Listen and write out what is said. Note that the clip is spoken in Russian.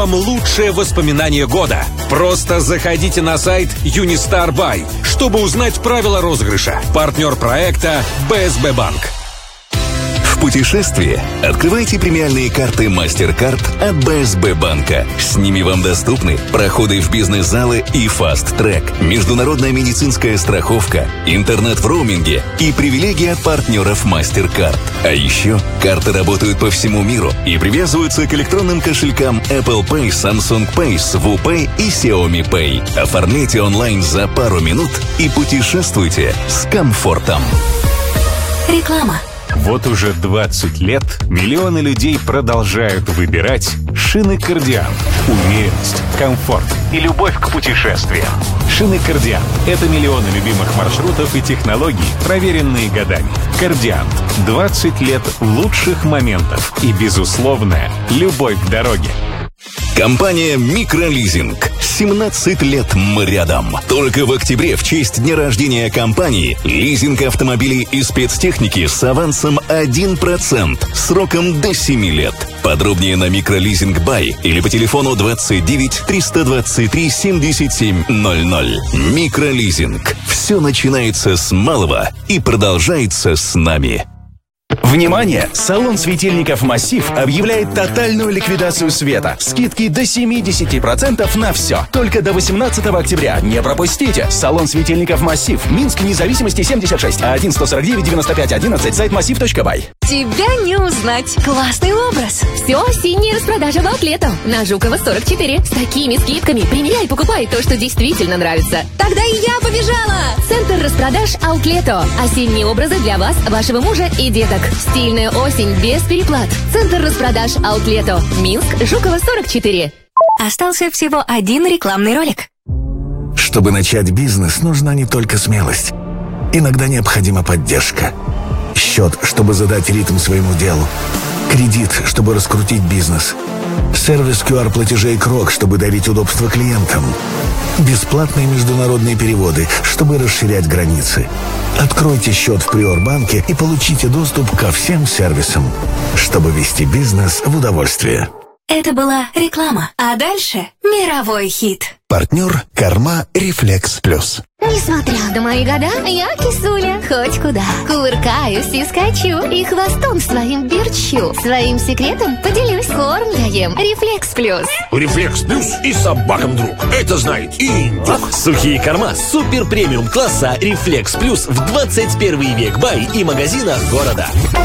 вам лучшее воспоминание года. Просто заходите на сайт Unistar Buy, чтобы узнать правила розыгрыша. Партнер проекта БСБ Банк. В путешествии открывайте премиальные карты MasterCard от БСБ банка. С ними вам доступны проходы в бизнес-залы и фаст-трек, международная медицинская страховка, интернет в роуминге и привилегии от партнеров MasterCard. А еще карты работают по всему миру и привязываются к электронным кошелькам Apple Pay, Samsung Pay, Svu Pay и Xiaomi Pay. Оформляйте онлайн за пару минут и путешествуйте с комфортом. Реклама. Вот уже 20 лет миллионы людей продолжают выбирать шины Кардиан. Уверенность, комфорт и любовь к путешествиям. Шины Кардиан — это миллионы любимых маршрутов и технологий, проверенные годами. Кардиан. 20 лет лучших моментов и безусловная любовь к дороге. Компания «Микролизинг». 17 лет мы рядом. Только в октябре, в честь дня рождения компании, лизинг автомобилей и спецтехники с авансом 1%, сроком до 7 лет. Подробнее на «Микролизинг Бай» или по телефону 29 323 77 00. «Микролизинг». Все начинается с малого и продолжается с нами. Внимание! Салон светильников «Массив» объявляет тотальную ликвидацию света. Скидки до 70% на все. Только до 18 октября. Не пропустите! Салон светильников «Массив». Минск, Независимости, 76. 1-149-95-11. Сайт massiv.by. Тебя не узнать. Классный образ. Все осенняя распродажа в Аутлето. На Жукова 44. С такими скидками. Примеряй, покупай то, что действительно нравится. Тогда и я побежала. Центр распродаж Аутлето. Осенние образы для вас, вашего мужа и деток. Стильная осень без переплат. Центр распродаж Аутлето. Минск, Жукова 44. Остался всего один рекламный ролик. Чтобы начать бизнес, нужна не только смелость. Иногда необходима поддержка. Счет, чтобы задать ритм своему делу. Кредит, чтобы раскрутить бизнес. Сервис QR-платежей «Крок», чтобы дарить удобство клиентам. Бесплатные международные переводы, чтобы расширять границы. Откройте счет в Приорбанке и получите доступ ко всем сервисам, чтобы вести бизнес в удовольствие. Это была реклама. А дальше мировой хит. Партнер «Корма Рефлекс Плюс». Несмотря на мои года, я кисуля хоть куда. Кувыркаюсь и скачу, и хвостом своим верчу. Своим секретом поделюсь. Корм я ем Рефлекс Плюс. Рефлекс Плюс и собакам друг. Это знает и индюк. Сухие корма супер премиум класса Рефлекс Плюс в 21 век. Бай и магазинах города.